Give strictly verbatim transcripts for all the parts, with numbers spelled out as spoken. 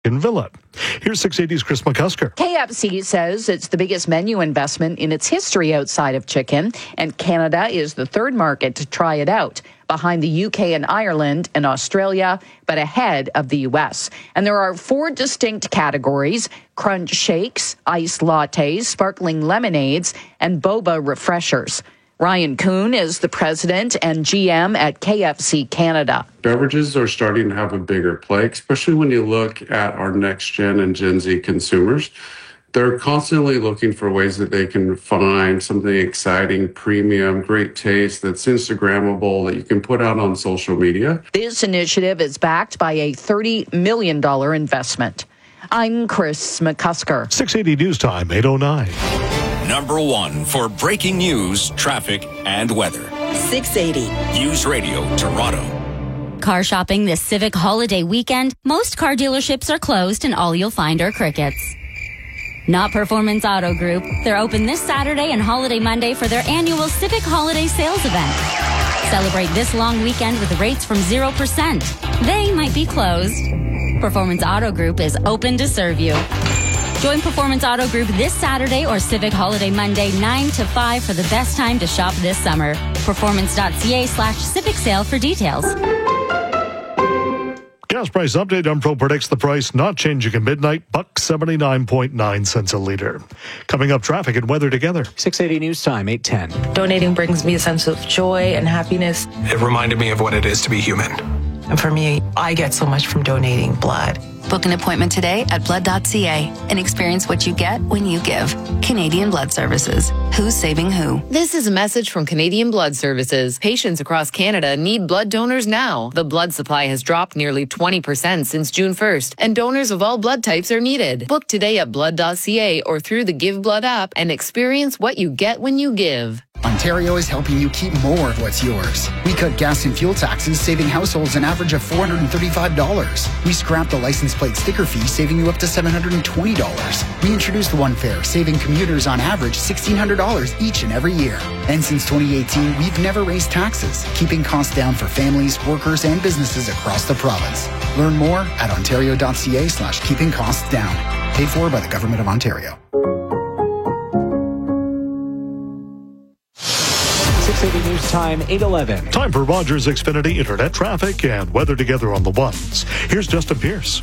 in Villa. Here's six eighty's Chris McCusker. K F C says it's the biggest menu investment in its history outside of chicken, and Canada is the third market to try it out, behind the U K and Ireland and Australia, but ahead of the U S. And there are four distinct categories: crunch shakes, iced lattes, sparkling lemonades, and boba refreshers. Ryan Kuhn is the president and G M at K F C Canada. Beverages are starting to have a bigger play, especially when you look at our next gen and Gen Z consumers. They're constantly looking for ways that they can find something exciting, premium, great taste that's Instagrammable, that you can put out on social media. This initiative is backed by a thirty million dollars investment. I'm Chris McCusker. six eighty News Time, eight oh nine. Number one for breaking news, traffic, and weather. six eighty. News Radio Toronto. Car shopping this Civic holiday weekend. Most car dealerships are closed and all you'll find are crickets. Not Performance Auto Group. They're open this Saturday and Holiday Monday for their annual Civic Holiday Sales event. Celebrate this long weekend with rates from zero percent. They might be closed. Performance Auto Group is open to serve you. Join Performance Auto Group this Saturday or Civic Holiday Monday nine to five for the best time to shop this summer. Performance.ca slash Civic Sale for details. Gas price update. Umpro predicts the price not changing at midnight. Buck seventy-nine point nine cents a liter. Coming up, traffic and weather together. six eighty News Time, eight ten. Donating brings me a sense of joy and happiness. It reminded me of what it is to be human. And for me, I get so much from donating blood. Book an appointment today at blood dot c a and experience what you get when you give. Canadian Blood Services. Who's saving who? This is a message from Canadian Blood Services. Patients across Canada need blood donors now. The blood supply has dropped nearly twenty percent since June first, and donors of all blood types are needed. Book today at blood dot c a or through the Give Blood app and experience what you get when you give. Ontario is helping you keep more of what's yours. We cut gas and fuel taxes, saving households an average of four hundred thirty-five dollars. We scrapped the license plate sticker fee, saving you up to seven hundred twenty dollars. We introduced One Fare, saving commuters on average sixteen hundred dollars each and every year. And since twenty eighteen, we've never raised taxes, keeping costs down for families, workers, and businesses across the province. Learn more at ontario dot c a slash keeping costs down. Paid for by the Government of Ontario. six eighty News Time, eight eleven. Time for Rogers Xfinity Internet traffic and weather together on the ones. Here's Justin Pierce.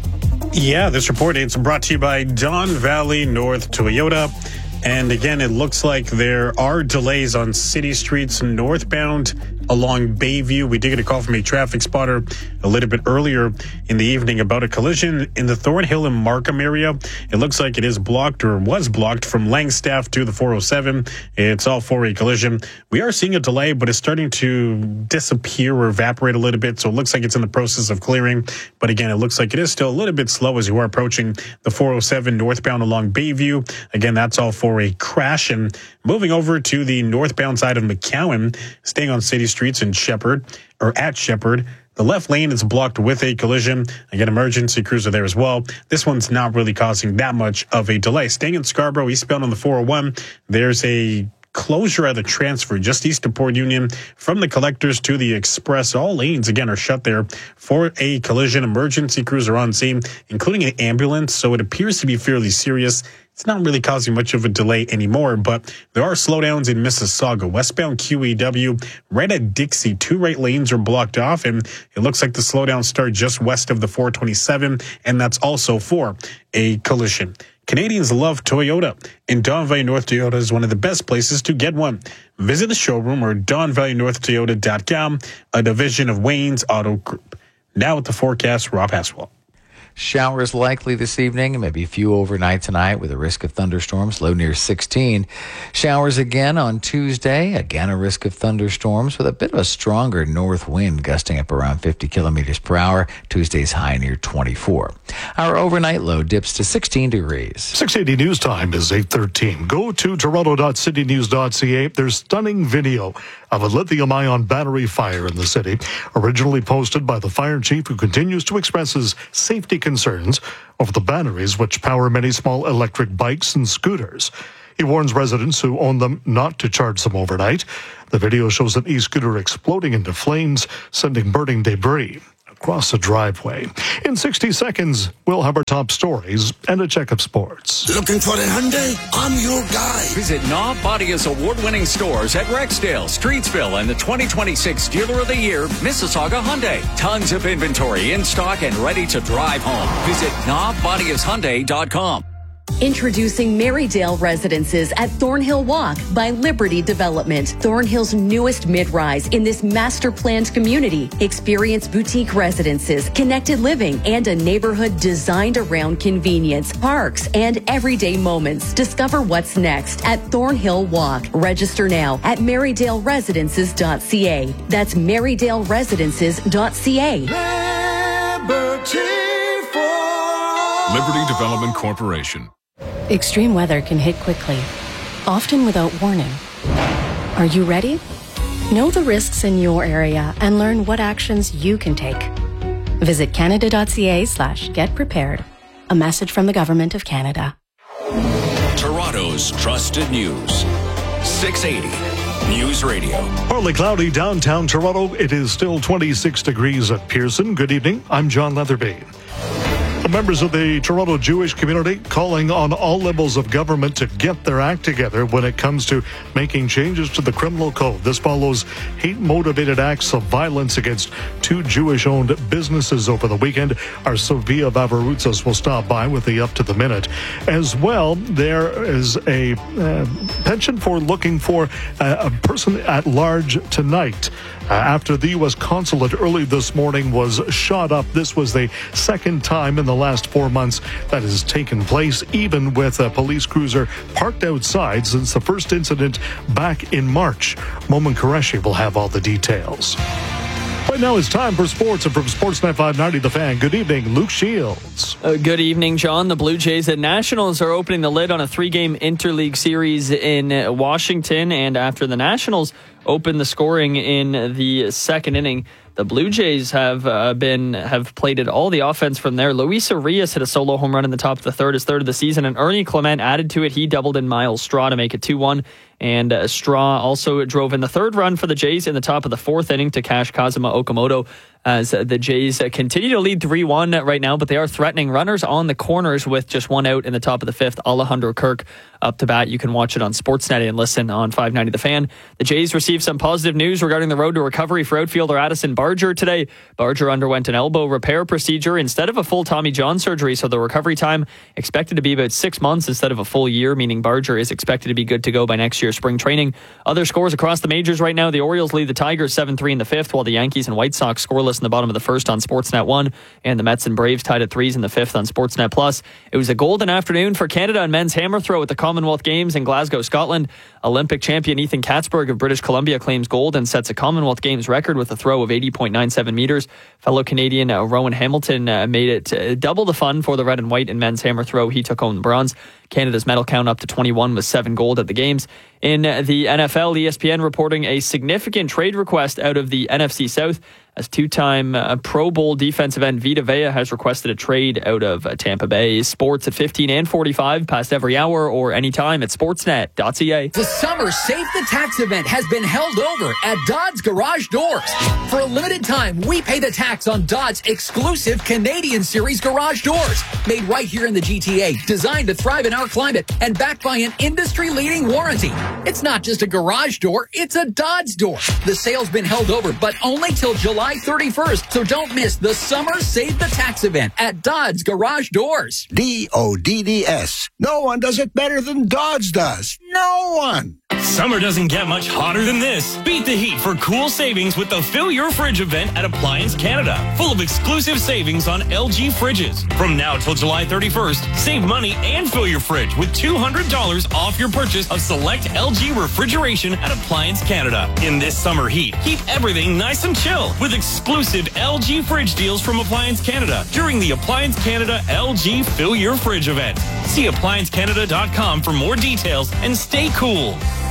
Yeah, this report is brought to you by Don Valley North Toyota. And again, it looks like there are delays on city streets northbound along Bayview. We did get a call from a traffic spotter a little bit earlier in the evening about a collision in the Thornhill and Markham area. It looks like it is blocked or was blocked from Langstaff to the four oh seven. It's all for a collision. We are seeing a delay, but it's starting to disappear or evaporate a little bit. So it looks like it's in the process of clearing. But again, it looks like it is still a little bit slow as you are approaching the four oh seven northbound along Bayview. Again, that's all for a crash. And moving over to the northbound side of McCowan, staying on city streets in Shepherd or at Shepherd, the left lane is blocked with a collision. Again, emergency crews are there as well. This one's not really causing that much of a delay. Staying in Scarborough, eastbound on the four oh one, there's a closure at the transfer just east of Port Union from the collectors to the express. All lanes, again, are shut there for a collision. Emergency crews are on scene, including an ambulance, so it appears to be fairly serious. It's not really causing much of a delay anymore, but there are slowdowns in Mississauga. Westbound Q E W, right at Dixie, two right lanes are blocked off, and it looks like the slowdowns start just west of the four twenty-seven, and that's also for a collision. Canadians love Toyota, and Don Valley North Toyota is one of the best places to get one. Visit the showroom or don valley north toyota dot com, a division of Wayne's Auto Group. Now with the forecast, Rob Haswell. Showers likely this evening, maybe a few overnight tonight with a risk of thunderstorms, low near sixteen. Showers again on Tuesday, again a risk of thunderstorms with a bit of a stronger north wind gusting up around fifty kilometers per hour. Tuesday's high near twenty-four. Our overnight low dips to sixteen degrees. six eighty News Time is eight thirteen. Go to toronto dot city news dot c a. There's stunning video of a lithium-ion battery fire in the city, originally posted by the fire chief, who continues to express his safety concerns over the batteries which power many small electric bikes and scooters. He warns residents who own them not to charge them overnight. The video shows an e-scooter exploding into flames, sending burning debris across the driveway. In sixty seconds, we'll have our top stories and a check of sports. Looking for a Hyundai? I'm your guy. Visit Knob Bodia's award-winning stores at Rexdale, Streetsville, and the twenty twenty-six Dealer of the Year, Mississauga Hyundai. Tons of inventory in stock and ready to drive home. Visit knob bodias hyundai dot com. Introducing Marydale Residences at Thornhill Walk by Liberty Development. Thornhill's newest mid-rise in this master-planned community. Experience boutique residences, connected living, and a neighborhood designed around convenience, parks, and everyday moments. Discover what's next at Thornhill Walk. Register now at marydale residences dot c a. That's marydale residences dot c a. Liberty Development Corporation. Extreme weather can hit quickly, often without warning. Are you ready? Know the risks in your area and learn what actions you can take. Visit canada dot c a slash get prepared. A message from the Government of Canada. Toronto's trusted news. six eighty News Radio. Partly cloudy downtown Toronto. It is still twenty-six degrees at Pearson. Good evening. I'm John Leatherby. The members of the Toronto Jewish community calling on all levels of government to get their act together when it comes to making changes to the criminal code. This follows hate-motivated acts of violence against two Jewish-owned businesses over the weekend. Our Sofia Vavaroutsas will stop by with the up-to-the-minute. As well, there is a uh, penchant for looking for uh, a person at large tonight. Uh, after the U S consulate early this morning was shot up, this was the second time in the last four months that has taken place, even with a police cruiser parked outside since the first incident back in March. Momin Qureshi will have all the details. Right now it's time for sports, and from Sportsnet five ninety The Fan, good evening, Luke Shields. Uh, good evening, John. The Blue Jays at Nationals are opening the lid on a three-game interleague series in Washington, and after the Nationals open the scoring in the second inning, the Blue Jays have uh, been have plated all the offense from there. Luis Arias hit a solo home run in the top of the third, his third of the season, and Ernie Clement added to it. He doubled in Miles Straw to make it two one. And uh, Straw also drove in the third run for the Jays in the top of the fourth inning to cash Kazuma Okamoto, as the Jays continue to lead three one right now, but they are threatening runners on the corners with just one out in the top of the fifth. Alejandro Kirk up to bat. You can watch it on Sportsnet and listen on five ninety The Fan. The Jays received some positive news regarding the road to recovery for outfielder Addison Barger today. Barger underwent an elbow repair procedure instead of a full Tommy John surgery, so the recovery time expected to be about six months instead of a full year, meaning Barger is expected to be good to go by next year's spring training. Other scores across the majors right now: the Orioles lead the Tigers seven three in the fifth, while the Yankees and White Sox scoreless in the bottom of the first on Sportsnet one, and the Mets and Braves tied at threes in the fifth on Sportsnet Plus. It was a golden afternoon for Canada and men's hammer throw at the Commonwealth Games in Glasgow, Scotland. Olympic champion Ethan Katzberg of British Columbia claims gold and sets a Commonwealth Games record with a throw of eighty point nine seven meters. Fellow Canadian uh, Rowan Hamilton uh, made it uh, double the fun for the red and white in men's hammer throw. He took home the bronze. Canada's medal count up to twenty-one with seven gold at the Games. In the N F L, E S P N reporting a significant trade request out of the N F C South, as two-time uh, Pro Bowl defensive end Vita Vea has requested a trade out of uh, Tampa Bay. Sports at fifteen and forty-five, past every hour or anytime at sportsnet dot c a. The Summer Save the Tax event has been held over at Dodds Garage Doors. For a limited time, we pay the tax on Dodds' exclusive Canadian Series garage doors. Made right here in the G T A, designed to thrive in our climate, and backed by an industry-leading warranty. It's not just a garage door, it's a Dodds door. The sale's been held over, but only till July thirty-first, so don't miss the Summer Save the Tax event at Dodds Garage Doors. D O D D S. No one does it better than Dodds does. No one. Summer doesn't get much hotter than this. Beat the heat for cool savings with the Fill Your Fridge event at Appliance Canada. Full of exclusive savings on L G fridges. From now till July thirty-first, save money and fill your fridge with two hundred dollars off your purchase of select L G refrigeration at Appliance Canada. In this summer heat, keep everything nice and chill with exclusive L G fridge deals from Appliance Canada during the Appliance Canada L G Fill Your Fridge event. See appliance canada dot com for more details and stay cool.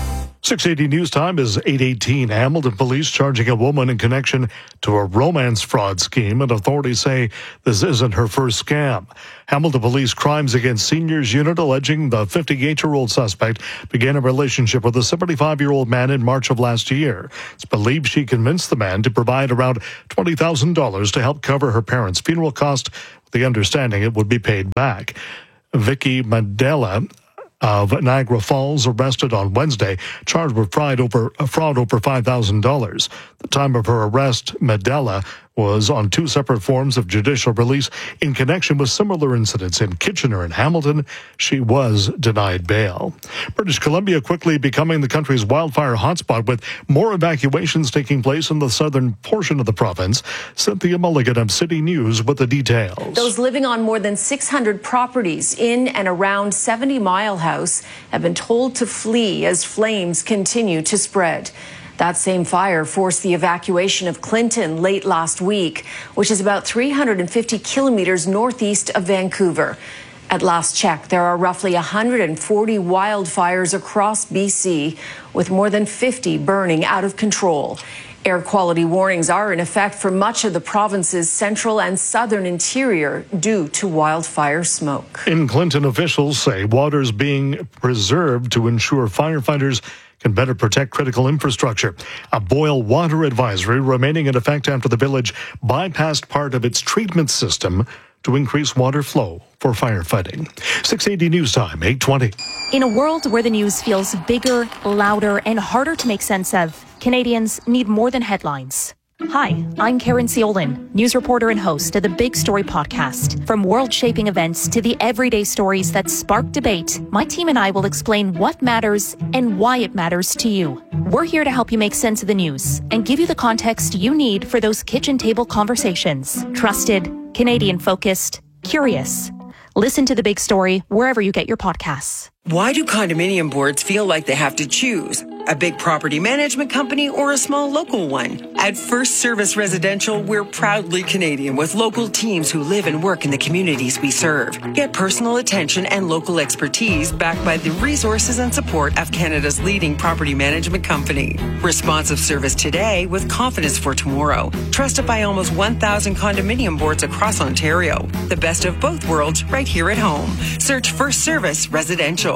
six eighty News Time is eight eighteen. Hamilton police charging a woman in connection to a romance fraud scheme, and authorities say this isn't her first scam. Hamilton Police Crimes Against Seniors Unit alleging the fifty-eight-year-old suspect began a relationship with a seventy-five-year-old man in March of last year. It's believed she convinced the man to provide around twenty thousand dollars to help cover her parents' funeral cost, with the understanding it would be paid back. Vicky Mandela of Niagara Falls arrested on Wednesday, charged with fraud over, fraud over five thousand dollars. At the time of her arrest, Medela was on two separate forms of judicial release in connection with similar incidents in Kitchener and Hamilton. She was denied bail. British Columbia quickly becoming the country's wildfire hotspot, with more evacuations taking place in the southern portion of the province. Cynthia Mulligan of City News with the details. Those living on more than six hundred properties in and around seventy Mile House have been told to flee as flames continue to spread. That same fire forced the evacuation of Clinton late last week, which is about three hundred fifty kilometers northeast of Vancouver. At last check, there are roughly one hundred forty wildfires across B C, with more than fifty burning out of control. Air quality warnings are in effect for much of the province's central and southern interior due to wildfire smoke. In Clinton, officials say water is being preserved to ensure firefighters can better protect critical infrastructure. A boil water advisory remaining in effect after the village bypassed part of its treatment system to increase water flow for firefighting. six eighty News Time, eight twenty. In a world where the news feels bigger, louder, and harder to make sense of, Canadians need more than headlines. Hi, I'm Karen Ciolin, news reporter and host of the Big Story podcast. From world-shaping events to the everyday stories that spark debate, my team and I will explain what matters and why it matters to you. We're here to help you make sense of the news and give you the context you need for those kitchen table conversations. Trusted, Canadian-focused, curious. Listen to The Big Story wherever you get your podcasts. Why do condominium boards feel like they have to choose? A big property management company or a small local one? At First Service Residential, we're proudly Canadian with local teams who live and work in the communities we serve. Get personal attention and local expertise backed by the resources and support of Canada's leading property management company. Responsive service today with confidence for tomorrow. Trusted by almost one thousand condominium boards across Ontario. The best of both worlds right here at home. Search First Service Residential.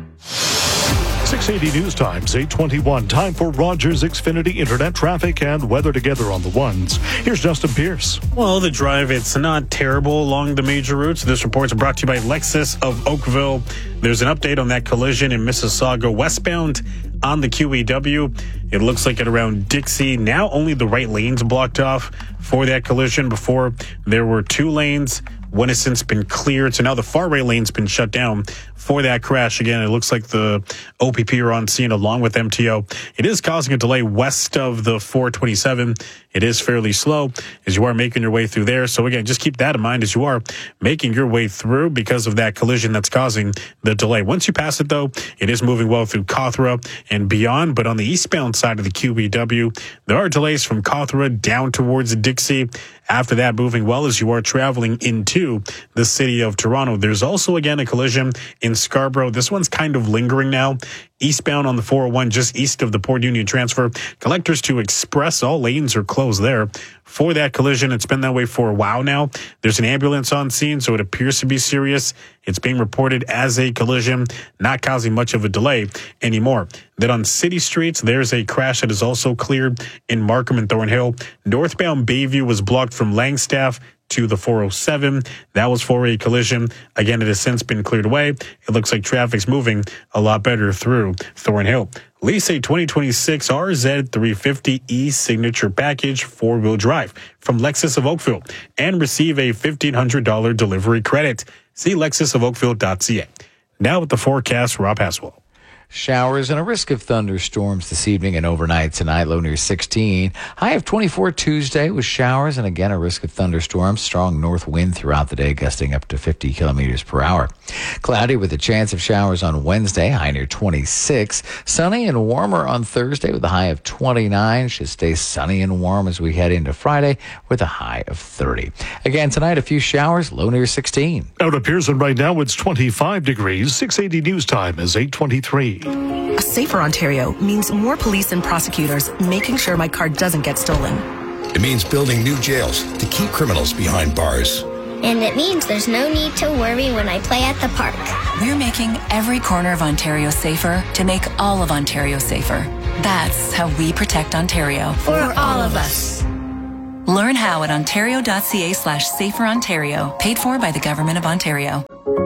six eighty News Times, eight twenty-one. Time for Rogers Xfinity Internet traffic and weather together on the ones. Here's Justin Pierce. Well, the drive, it's not terrible along the major routes. This report is brought to you by Lexus of Oakville. There's an update on that collision in Mississauga westbound on the Q E W. It looks like at around Dixie. Now only the right lane's blocked off for that collision. Before, there were two lanes. One has since been cleared, so now the far right lane's been shut down for that crash. Again, it looks like the O P P are on scene along with M T O. It is causing a delay west of the four twenty-seven. It is fairly slow as you are making your way through there. So again, just keep that in mind as you are making your way through because of that collision that's causing the delay. Once you pass it, though, it is moving well through Cawthra and beyond. But on the eastbound side of the Q E W, there are delays from Cawthra down towards Dixie. After that, moving well as you are traveling into the city of Toronto. There's also, again, a collision in Scarborough. This one's kind of lingering now. Eastbound on the four oh one, just east of the Port Union transfer. Collectors to Express, all lanes are closed there for that collision. It's been that way for a while now. There's an ambulance on scene, so it appears to be serious. It's being reported as a collision, not causing much of a delay anymore. Then on city streets, there's a crash that is also cleared in Markham and Thornhill. Northbound Bayview was blocked from Langstaff to the four oh seven. That was for a collision. Again, it has since been cleared away. It looks like traffic's moving a lot better through Thornhill. Lease a twenty twenty-six R Z three fifty E Signature Package four-wheel drive from Lexus of Oakville and receive a fifteen hundred dollars delivery credit. See lexus of oakville dot c a. Now with the forecast, Rob Haswell. Showers and a risk of thunderstorms this evening and overnight tonight, low near sixteen. High of twenty-four Tuesday with showers and again a risk of thunderstorms. Strong north wind throughout the day, gusting up to fifty kilometers per hour. Cloudy with a chance of showers on Wednesday, high near twenty-six. Sunny and warmer on Thursday with a high of twenty-nine. Should stay sunny and warm as we head into Friday with a high of thirty. Again tonight, a few showers, low near sixteen. Out of Pearson right now, it's twenty-five degrees. six eighty News Time is eight twenty-three. Guilty. A safer Ontario means more police and prosecutors making sure my car doesn't get stolen. It means building new jails to keep criminals behind bars. And it means there's no need to worry when I play at the park. We're making every corner of Ontario safer to make all of Ontario safer. That's how we protect Ontario. For all of us. Learn how at ontario.ca slash safer Ontario. Paid for by the Government of Ontario.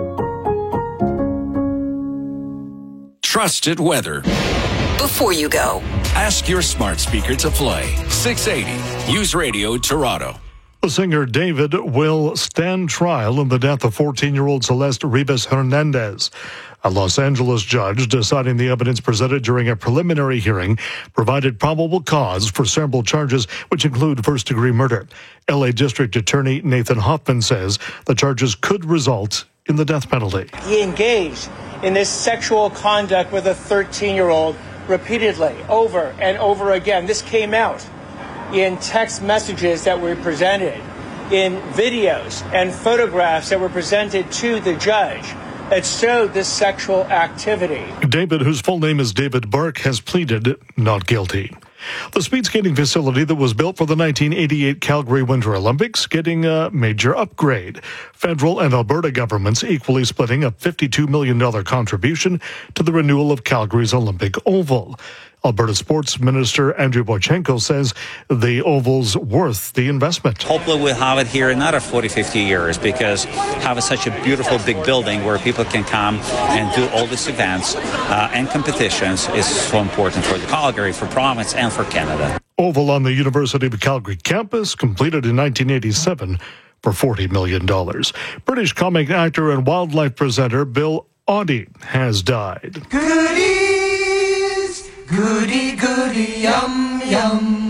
Trusted weather. Before you go, ask your smart speaker to play six eighty News Radio Toronto. The singer David will stand trial in the death of fourteen-year-old Celeste Ribas Hernandez. A Los Angeles judge deciding the evidence presented during a preliminary hearing provided probable cause for several charges, which include first-degree murder. L A District Attorney Nathan Hoffman says the charges could result in the death penalty. He engaged in this sexual conduct with a thirteen-year-old repeatedly, over and over again. This came out in text messages that were presented, in videos and photographs that were presented to the judge that showed this sexual activity. David, whose full name is David Burke, has pleaded not guilty. The speed skating facility that was built for the nineteen eighty-eight Calgary Winter Olympics getting a major upgrade. Federal and Alberta governments equally splitting a fifty-two million dollars contribution to the renewal of Calgary's Olympic Oval. Alberta Sports Minister Andrew Boychenko says the Oval's worth the investment. Hopefully we'll have it here in another forty, fifty years, because having such a beautiful big building where people can come and do all these events uh, and competitions is so important for Calgary, for province, and for Canada. Oval on the University of Calgary campus, completed in nineteen eighty-seven for forty million dollars. British comic actor and wildlife presenter Bill Oddie has died. Goodies, goody, goody, yum, yum.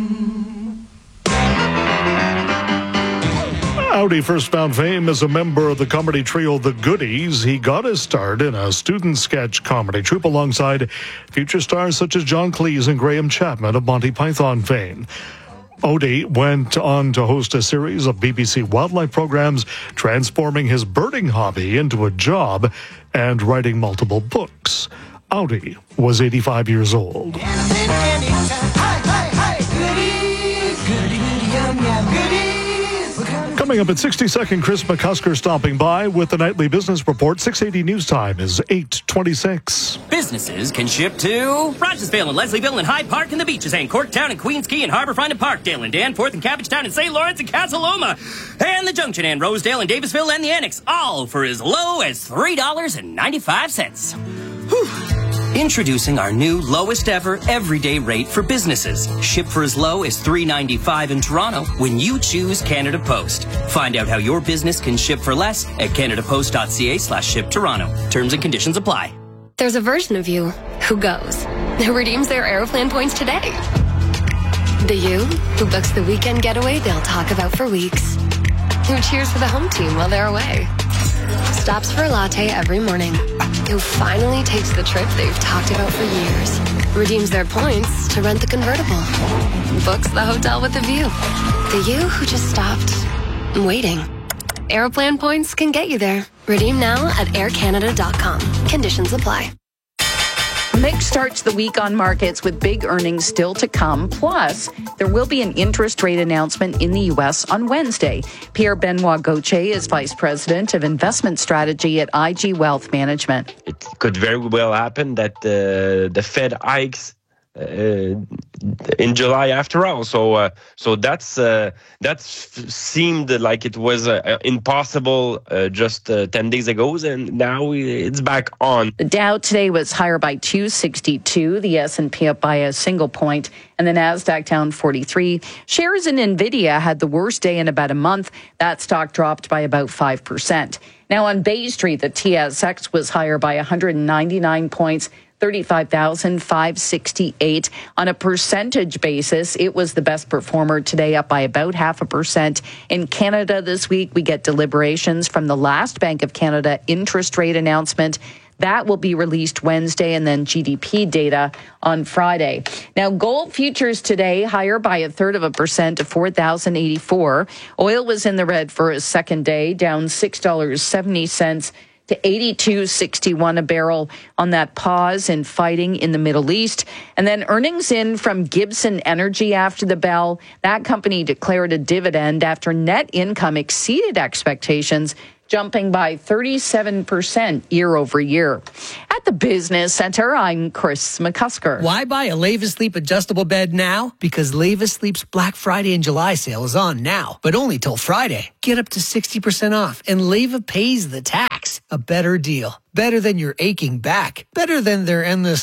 Oddie first found fame as a member of the comedy trio The Goodies. He got his start in a student sketch comedy troupe alongside future stars such as John Cleese and Graham Chapman of Monty Python fame. Oddie went on to host a series of B B C wildlife programs, transforming his birding hobby into a job and writing multiple books. Oddie was eighty-five years old. Coming up at sixty second, Chris McCusker stopping by with the Nightly Business Report. six eighty News Time is eight twenty-six. Businesses can ship to Rogersville and Leslieville and Hyde Park and the Beaches and Corktown and Queens Quay and Harbourfront and Parkdale and Danforth and Cabbagetown and Saint Lawrence and Casa Loma and the Junction and Rosedale and Davisville and the Annex, all for as low as three dollars and ninety-five cents. Whew. Introducing our new lowest ever everyday rate for businesses. Ship for as low as three dollars and ninety-five cents in Toronto when you choose Canada Post. Find out how your business can ship for less at canadapost.ca slash ship Toronto. Terms and conditions apply. There's a version of you who goes, who redeems their Aeroplan points today. The you who books the weekend getaway they'll talk about for weeks. Who cheers for the home team while they're away. Stops for a latte every morning. Who finally takes the trip they've talked about for years. Redeems their points to rent the convertible. Books the hotel with a view. The you who just stopped waiting. Aeroplan points can get you there. Redeem now at air canada dot com. Conditions apply. Mix starts the week on markets with big earnings still to come. Plus, there will be an interest rate announcement in the U S on Wednesday. Pierre-Benoit Gauthier is Vice President of Investment Strategy at I G Wealth Management. It could very well happen that uh, the Fed hikes uh, in July after all. So uh, so that's uh, that seemed like it was uh, impossible uh, just uh, ten days ago, and now it's back on. The Dow today was higher by two sixty-two, the S and P up by a single point, and the Nasdaq down forty-three. Shares in NVIDIA had the worst day in about a month. That stock dropped by about five percent. Now on Bay Street, the T S X was higher by one hundred ninety-nine points, thirty-five thousand five hundred sixty-eight. On a percentage basis, it was the best performer today, up by about half a percent. In Canada this week, we get deliberations from the last Bank of Canada interest rate announcement. That will be released Wednesday, and then G D P data on Friday. Now, gold futures today higher by a third of a percent to four thousand eighty-four. Oil was in the red for a second day, down six dollars and seventy cents to eighty-two sixty-one a barrel on that pause in fighting in the Middle East. And then earnings in from Gibson Energy after the bell. That company declared a dividend after net income exceeded expectations, jumping by thirty-seven percent year over year. At the Business Center, I'm Chris McCusker. Why buy a Leva Sleep adjustable bed now? Because Leva Sleep's Black Friday and July sale is on now, but only till Friday. Get up to sixty percent off, and Leva pays the tax. A better deal. Better than your aching back. Better than their endless...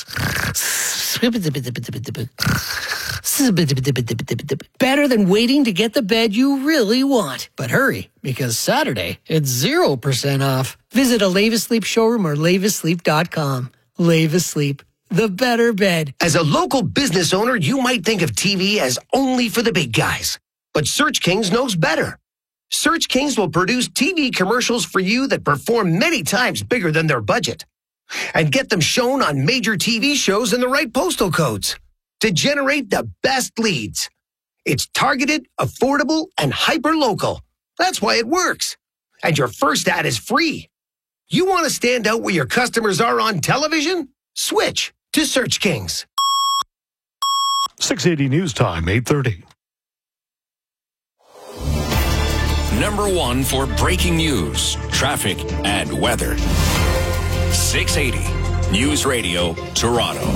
Better than waiting to get the bed you really want. But hurry, because Saturday, it's zero percent off. Visit a Leva Sleep showroom or leva sleep dot com. Leva Sleep, the better bed. As a local business owner, you might think of T V as only for the big guys. But Search Kings knows better. Search Kings will produce T V commercials for you that perform many times bigger than their budget. And get them shown on major T V shows in the right postal codes to generate the best leads. It's targeted, affordable, and hyper-local. That's why it works. And your first ad is free. You want to stand out where your customers are on television? Switch to Search Kings. six eighty News Time, eight thirty. Number one for breaking news, traffic, and weather. six eighty News Radio, Toronto.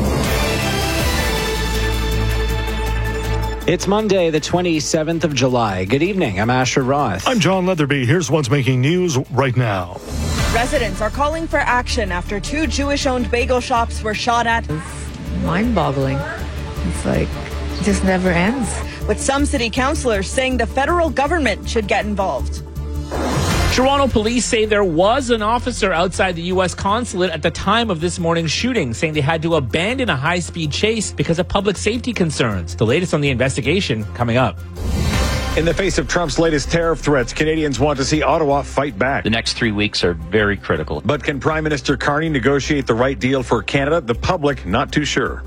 It's Monday, the twenty-seventh of July. Good evening. I'm Asher Roth. I'm John Leatherby. Here's what's making news right now. Residents are calling for action after two Jewish-owned bagel shops were shot at. It's mind-boggling. It's like, it just never ends. With some city councillors saying the federal government should get involved. Toronto police say there was an officer outside the U S consulate at the time of this morning's shooting, saying they had to abandon a high-speed chase because of public safety concerns. The latest on the investigation coming up. In the face of Trump's latest tariff threats, Canadians want to see Ottawa fight back. The next three weeks are very critical. But can Prime Minister Carney negotiate the right deal for Canada? The public not too sure.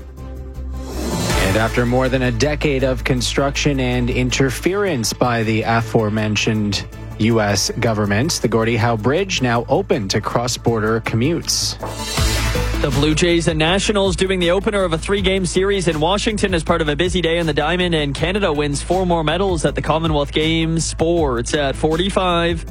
And after more than a decade of construction and interference by the aforementioned U S government, the Gordie Howe Bridge now open to cross-border commutes. The Blue Jays and Nationals doing the opener of a three-game series in Washington as part of a busy day in the Diamond, and Canada wins four more medals at the Commonwealth Games. Sports at forty-five.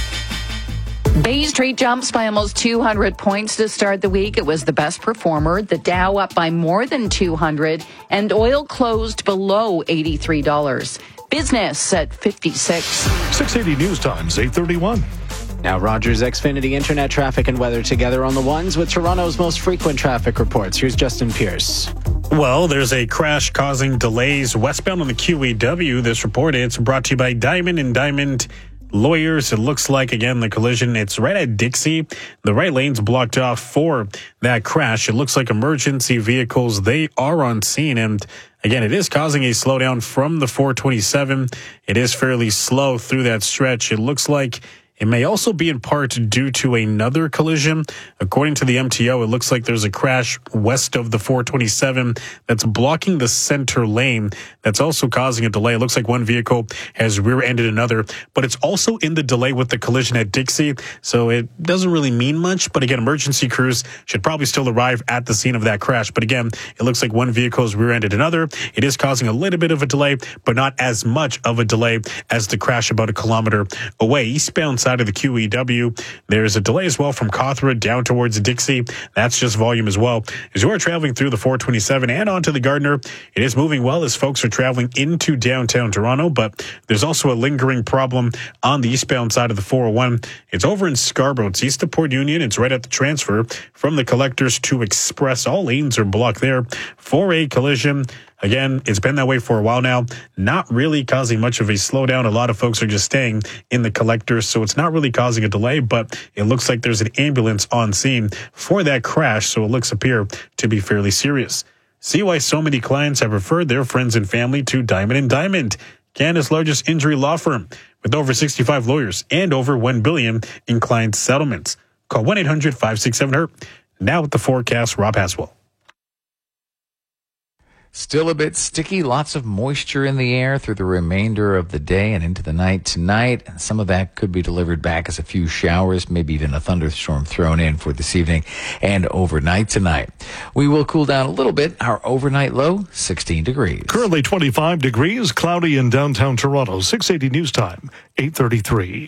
Bay Street jumps by almost two hundred points to start the week. It was the best performer. The Dow up by more than two hundred, and oil closed below eighty-three dollars. Business at fifty-six. six eighty News Times, eight thirty-one. Now Rogers Xfinity Internet traffic and weather together on the ones with Toronto's most frequent traffic reports. Here's Justin Pierce. Well, there's a crash causing delays westbound on the Q E W. This report, it's brought to you by Diamond and Diamond Lawyers. It looks like, again, the collision, it's right at Dixie. The right lane's blocked off for that crash. It looks like emergency vehicles, they are on scene. And again, it is causing a slowdown from the four twenty-seven. It is fairly slow through that stretch. It looks like it may also be in part due to another collision. According to the M T O, it looks like there's a crash west of the four twenty-seven that's blocking the center lane. That's also causing a delay. It looks like one vehicle has rear-ended another, but it's also in the delay with the collision at Dixie, so it doesn't really mean much. But again, emergency crews should probably still arrive at the scene of that crash. But again, it looks like one vehicle has rear-ended another. It is causing a little bit of a delay, but not as much of a delay as the crash about a kilometer away. Eastbound side of the Q E W, there's a delay as well from Cawthra down towards Dixie. That's just volume as well. As you are traveling through the four twenty-seven and onto the Gardiner, it is moving well as folks are traveling into downtown Toronto, but there's also a lingering problem on the eastbound side of the four oh one. It's over in Scarborough. It's east of Port Union. It's right at the transfer from the Collectors to Express. All lanes are blocked there for a collision. Again, it's been that way for a while now, not really causing much of a slowdown. A lot of folks are just staying in the Collectors, so it's not really causing a delay, but it looks like there's an ambulance on scene for that crash, so it looks appear to be fairly serious. See why so many clients have referred their friends and family to Diamond and Diamond, Canada's largest injury law firm, with over sixty-five lawyers and over one billion dollars in client settlements. Call one eight hundred five six seven H U R T. Now with the forecast, Rob Haswell. Still a bit sticky, lots of moisture in the air through the remainder of the day and into the night tonight. And some of that could be delivered back as a few showers, maybe even a thunderstorm thrown in for this evening and overnight tonight. We will cool down a little bit. Our overnight low, sixteen degrees. Currently twenty-five degrees, cloudy in downtown Toronto. six eighty news time, eight thirty-three.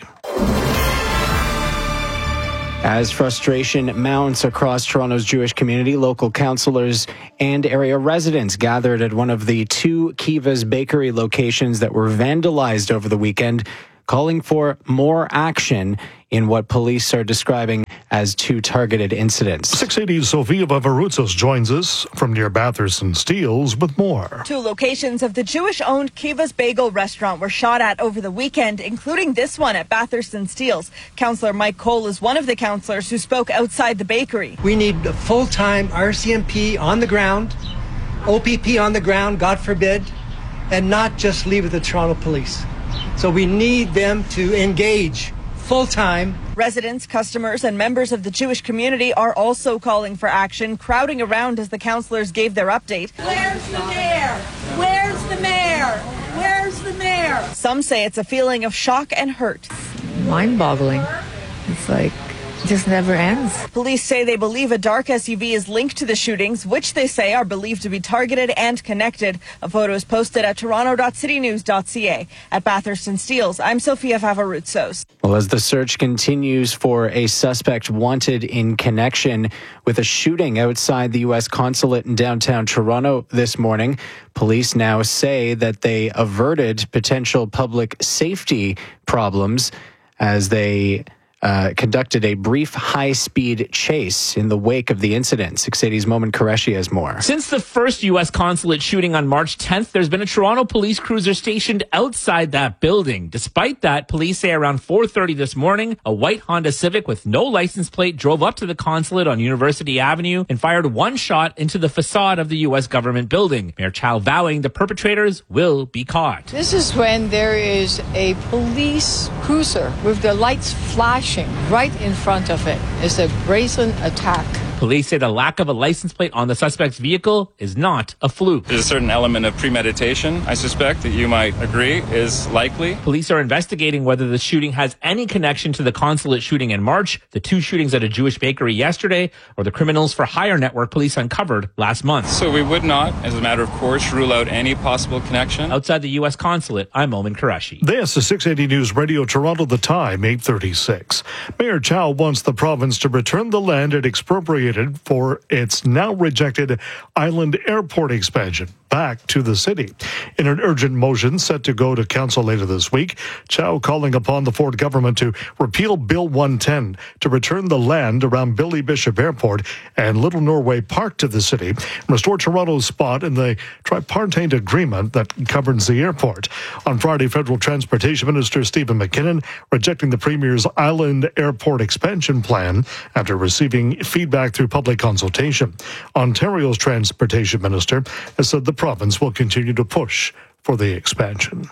As frustration mounts across Toronto's Jewish community, local councillors and area residents gathered at one of the two Kiva's bakery locations that were vandalized over the weekend, calling for more action in what police are describing as two targeted incidents. six eighty's Sofia Vavarutsos joins us from near Bathurst and Steeles with more. Two locations of the Jewish-owned Kiva's Bagel restaurant were shot at over the weekend, including this one at Bathurst and Steeles. Councillor Mike Cole is one of the councillors who spoke outside the bakery. We need a full-time R C M P on the ground, O P P on the ground, God forbid, and not just leave it to the Toronto Police. So we need them to engage full-time. Residents, customers, and members of the Jewish community are also calling for action, crowding around as the councillors gave their update. Where's the mayor? Where's the mayor? Where's the mayor? Some say it's a feeling of shock and hurt. Mind-boggling. It's like, it just never ends. Police say they believe a dark S U V is linked to the shootings, which they say are believed to be targeted and connected. A photo is posted at toronto dot city news dot c a. At Bathurst and Steeles, I'm Sofia Vavarutsos. Well, as the search continues for a suspect wanted in connection with a shooting outside the U S consulate in downtown Toronto this morning, police now say that they averted potential public safety problems as they Uh, conducted a brief high-speed chase in the wake of the incident. six eighty's Momin Qureshi has more. Since the first U S consulate shooting on March tenth, there's been a Toronto police cruiser stationed outside that building. Despite that, police say around four thirty this morning, a white Honda Civic with no license plate drove up to the consulate on University Avenue and fired one shot into the facade of the U S government building. Mayor Chow vowing the perpetrators will be caught. This is when there is a police cruiser with the lights flashing right in front of it. It's a brazen attack. Police say the lack of a license plate on the suspect's vehicle is not a fluke. There's a certain element of premeditation, I suspect, that you might agree is likely. Police are investigating whether the shooting has any connection to the consulate shooting in March, the two shootings at a Jewish bakery yesterday, or the criminals for hire network police uncovered last month. So we would not, as a matter of course, rule out any possible connection. Outside the U S consulate, I'm Momin Qureshi. This is six eighty News Radio Toronto, the time, eight thirty-six. Mayor Chow wants the province to return the land it expropriated for its now rejected Island Airport expansion back to the city. In an urgent motion set to go to council later this week, Chow calling upon the Ford government to repeal Bill one ten to return the land around Billy Bishop Airport and Little Norway Park to the city and restore Toronto's spot in the tripartite agreement that governs the airport. On Friday, Federal Transportation Minister Stephen McKinnon rejecting the Premier's Island Airport expansion plan after receiving feedback through public consultation. Ontario's Transportation Minister has said the province will continue to push for the expansion.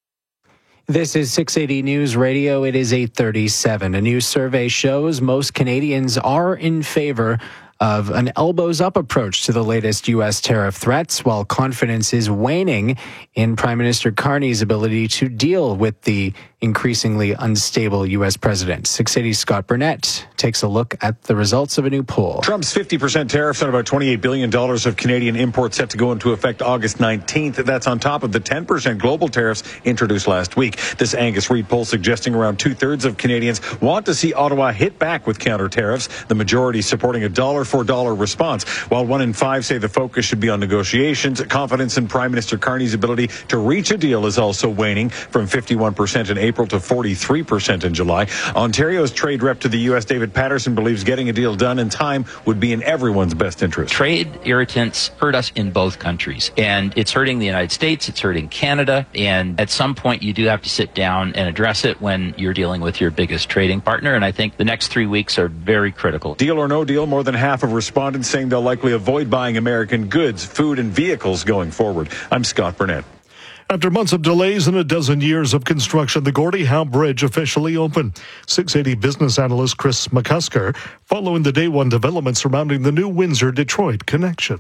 This is six eighty News Radio. It is eight thirty-seven. A new survey shows most Canadians are in favor of an elbows-up approach to the latest U S tariff threats, while confidence is waning in Prime Minister Carney's ability to deal with the increasingly unstable U S president. six eighty's Scott Burnett takes a look at the results of a new poll. Trump's fifty percent tariffs on about twenty-eight billion dollars of Canadian imports set to go into effect August nineteenth. That's on top of the ten percent global tariffs introduced last week. This Angus Reid poll suggesting around two-thirds of Canadians want to see Ottawa hit back with counter tariffs, the majority supporting a dollar for dollar response. While one in five say the focus should be on negotiations, confidence in Prime Minister Carney's ability to reach a deal is also waning from fifty-one percent in April to forty-three percent in July. Ontario's trade rep to the U S, David Patterson, believes getting a deal done in time would be in everyone's best interest. Trade irritants hurt us in both countries, and it's hurting the United States, it's hurting Canada, and at some point you do have to sit down and address it when you're dealing with your biggest trading partner, and I think the next three weeks are very critical. Deal or no deal, more than half of respondents saying they'll likely avoid buying American goods, food, and vehicles going forward. I'm Scott Burnett. After months of delays and a dozen years of construction, the Gordie Howe Bridge officially opened. six eighty business analyst Chris McCusker following the day one development surrounding the new Windsor-Detroit connection.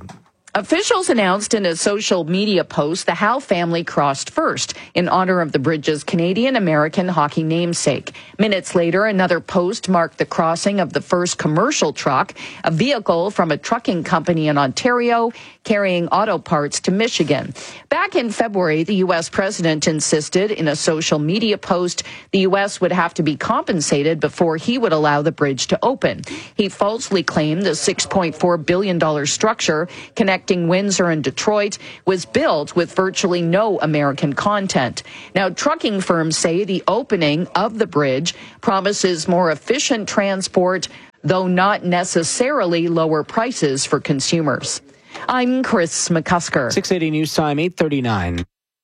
Officials announced in a social media post the Howe family crossed first in honor of the bridge's Canadian-American hockey namesake. Minutes later, another post marked the crossing of the first commercial truck, a vehicle from a trucking company in Ontario carrying auto parts to Michigan. Back in February, the U S president insisted in a social media post the U S would have to be compensated before he would allow the bridge to open. He falsely claimed the six point four billion dollars structure connecting Windsor and Detroit was built with virtually no American content. Now, trucking firms say the opening of the bridge promises more efficient transport, though not necessarily lower prices for consumers. I'm Chris McCusker. six eighty News Time, eight thirty-nine.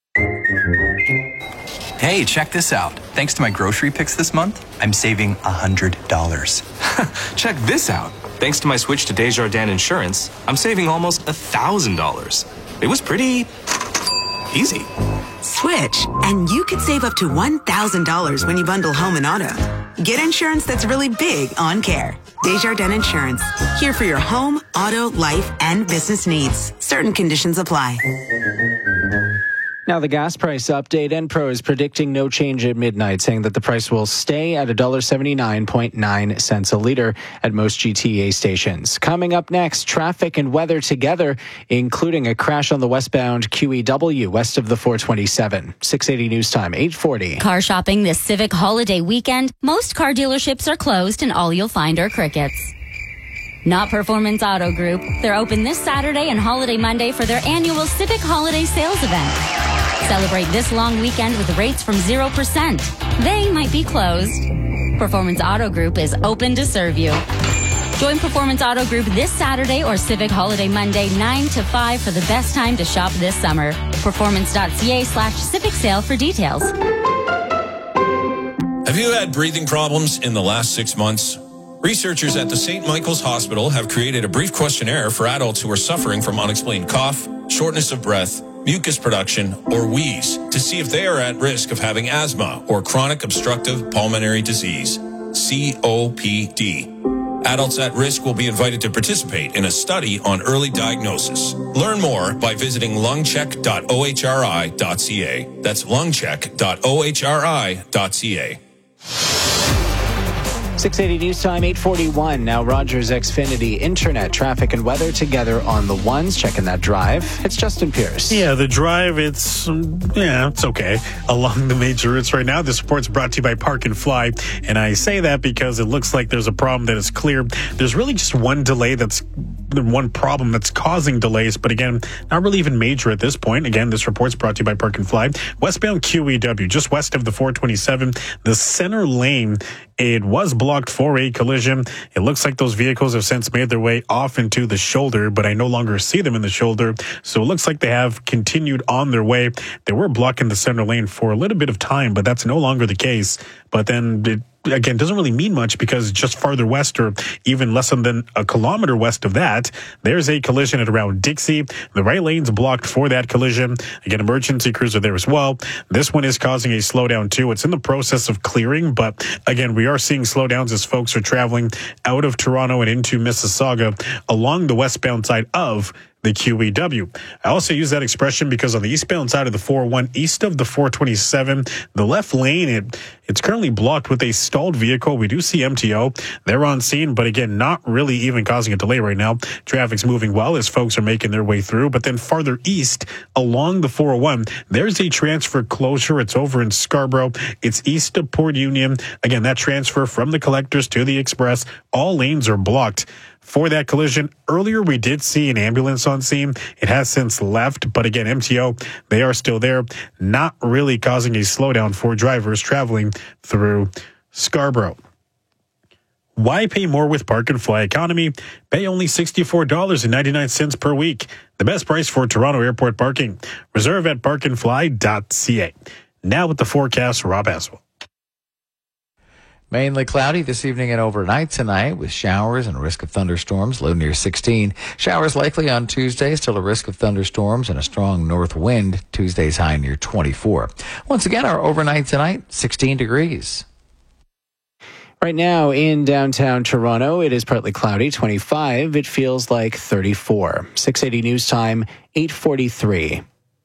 Hey, check this out. Thanks to my grocery picks this month, I'm saving one hundred dollars. Check this out. Thanks to my switch to Desjardins Insurance, I'm saving almost one thousand dollars. It was pretty easy. Switch, and you could save up to one thousand dollars when you bundle home and auto. Get insurance that's really big on care. Desjardins Insurance, here for your home, auto, life, and business needs. Certain conditions apply. Now the gas price update. Enpro is predicting no change at midnight, saying that the price will stay at one dollar seventy-nine point nine cents a liter at most G T A stations. Coming up next, traffic and weather together, including a crash on the westbound Q E W west of the four twenty-seven. six eighty News Time, eight forty. Car shopping this Civic holiday weekend. Most car dealerships are closed and all you'll find are crickets. Not Performance Auto Group. They're open this Saturday and Holiday Monday for their annual Civic Holiday Sales event. Celebrate this long weekend with rates from zero percent. They might be closed. Performance Auto Group is open to serve you. Join Performance Auto Group this Saturday or Civic Holiday Monday nine to five for the best time to shop this summer. Performance.ca slash Civic Sale for details. Have you had breathing problems in the last six months? Researchers at the Saint Michael's Hospital have created a brief questionnaire for adults who are suffering from unexplained cough, shortness of breath, mucus production, or wheeze to see if they are at risk of having asthma or chronic obstructive pulmonary disease, C O P D. Adults at risk will be invited to participate in a study on early diagnosis. Learn more by visiting lungcheck dot o h r i dot c a. That's lungcheck dot o h r i dot c a. six eighty News Time, eight forty-one. Now Rogers Xfinity Internet, traffic and weather together on the ones. Checking that drive. It's Justin Pierce. Yeah, the drive, it's, um, yeah, it's okay. Along the major routes right now, this report's brought to you by Park and Fly. And I say that because it looks like there's a problem that is clear. There's really just one delay that's, one problem that's causing delays. But again, not really even major at this point. Again, this report's brought to you by Park and Fly. Westbound Q E W, just west of the four twenty-seven, the center lane, it was blocked for a collision. It looks like those vehicles have since made their way off into the shoulder, but I no longer see them in the shoulder. So it looks like they have continued on their way. They were blocking the center lane for a little bit of time, but that's no longer the case. But then it again, doesn't really mean much because just farther west or even less than a kilometer west of that, there's a collision at around Dixie. The right lane's blocked for that collision. Again, emergency crews are there as well. This one is causing a slowdown too. It's in the process of clearing, but again, we are seeing slowdowns as folks are traveling out of Toronto and into Mississauga along the westbound side of the Q E W. I also use that expression because on the eastbound side of the four oh one, east of the four twenty-seven, the left lane, it it's currently blocked with a stalled vehicle. We do see M T O. They're on scene, but again, not really even causing a delay right now. Traffic's moving well as folks are making their way through. But then farther east along the four oh one, there's a transfer closure. It's over in Scarborough. It's east of Port Union. Again, that transfer from the collectors to the express, all lanes are blocked for that collision. Earlier, we did see an ambulance on scene. It has since left, but again, M T O, they are still there, not really causing a slowdown for drivers traveling through Scarborough. Why pay more with Park and Fly Economy? Pay only sixty-four dollars and ninety-nine cents per week. The best price for Toronto airport parking. Reserve at park and fly dot c a. Now with the forecast, Rob Aswell. Mainly cloudy this evening and overnight tonight with showers and a risk of thunderstorms, low near sixteen. Showers likely on Tuesday, still a risk of thunderstorms and a strong north wind. Tuesday's high near twenty-four. Once again, our overnight tonight, sixteen degrees. Right now in downtown Toronto, it is partly cloudy, twenty-five. It feels like thirty-four. six eighty News Time, eight forty-three.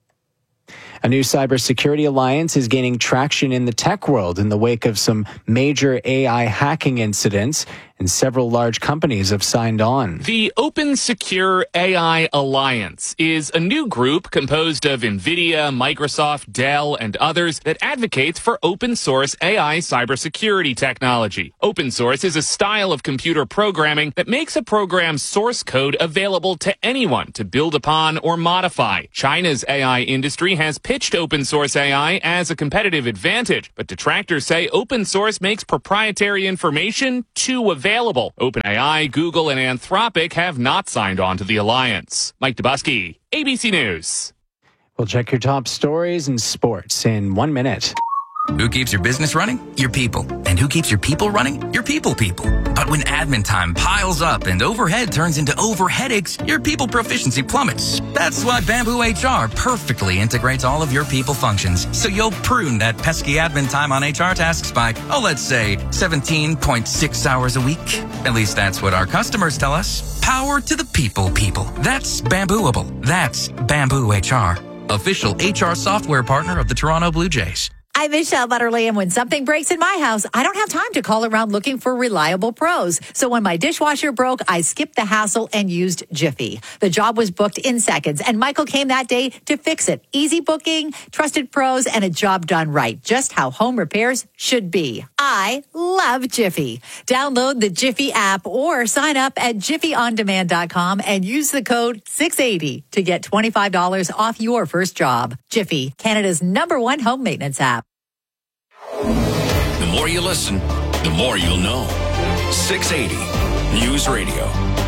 A new cybersecurity alliance is gaining traction in the tech world in the wake of some major A I hacking incidents, and several large companies have signed on. The Open Secure A I Alliance is a new group composed of NVIDIA, Microsoft, Dell, and others that advocates for open source A I cybersecurity technology. Open source is a style of computer programming that makes a program's source code available to anyone to build upon or modify. China's A I industry has pitched open source A I as a competitive advantage, but detractors say open source makes proprietary information too available. OpenAI, Google, and Anthropic have not signed on to the alliance. Mike Dubusky, A B C News. We'll check your top stories and sports in one minute. Who keeps your business running? Your people. And who keeps your people running? Your people people. But when admin time piles up and overhead turns into overheadaches, your people proficiency plummets. That's why Bamboo H R perfectly integrates all of your people functions, so you'll prune that pesky admin time on H R tasks by, oh, let's say seventeen point six hours a week. At least that's what our customers tell us. Power to the people people. That's Bambooable. That's Bamboo H R. Official H R software partner of the Toronto Blue Jays. I'm Michelle Butterly, and when something breaks in my house, I don't have time to call around looking for reliable pros. So when my dishwasher broke, I skipped the hassle and used Jiffy. The job was booked in seconds, and Michael came that day to fix it. Easy booking, trusted pros, and a job done right. Just how home repairs should be. I love Jiffy. Download the Jiffy app or sign up at jiffy on demand dot com and use the code six eighty to get twenty-five dollars off your first job. Jiffy, Canada's number one home maintenance app. The more you listen, the more you'll know. six eighty News Radio.